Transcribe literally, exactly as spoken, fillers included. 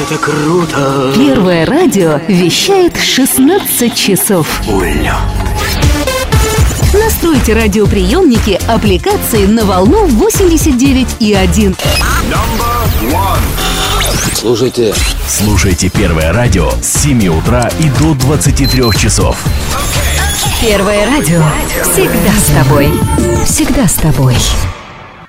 это круто! Первое радио вещает шестнадцать часов. Улет. Настройте радиоприемники аппликации на волну восемьдесят девять и один. Слушайте. Слушайте Первое радио с семи утра и до двадцати трёх часов. Первое радио. Всегда с тобой. Всегда с тобой.